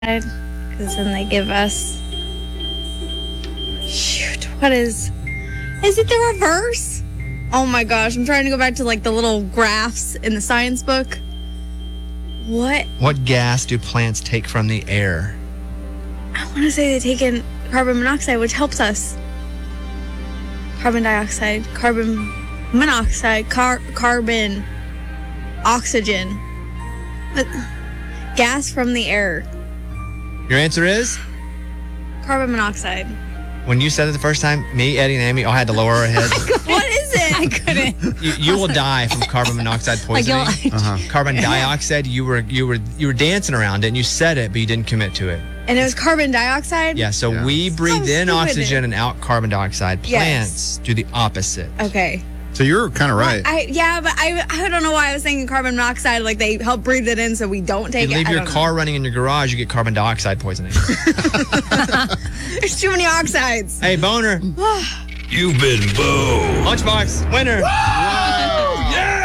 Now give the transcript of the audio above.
because then they give us. Shoot, what is it the reverse? Oh my gosh, I'm trying to go back to like the little graphs in the science book. What gas do plants take from the air? I want to say they take in carbon monoxide, which helps us. Carbon dioxide, carbon monoxide, carbon, oxygen. Gas from the air. Your answer is? Carbon monoxide. When you said it the first time, me, Eddie, and Amy all had to lower our heads. What is it? I couldn't. You will die from carbon monoxide poisoning. Carbon dioxide, you were dancing around it and you said it, but you didn't commit to it. And it was carbon dioxide? Yeah, so we breathe in oxygen and out carbon dioxide. Plants do the opposite. Okay. So you're kind of right. But I don't know why I was thinking carbon monoxide, like they help breathe it in so we don't take You leave it. your car running in your garage, you get carbon dioxide poisoning. There's too many oxides. Hey, Boner. You've been boned. Lunchbox, winner.